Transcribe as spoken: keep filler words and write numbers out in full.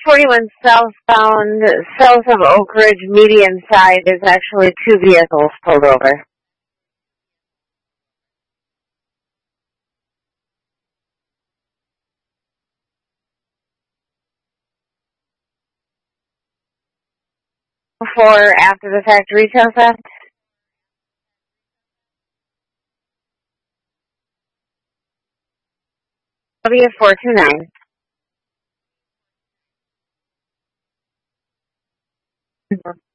forty-one southbound, south of Oak Ridge median side, is actually two vehicles pulled over. Before, after the fact retail theft? W four two nine.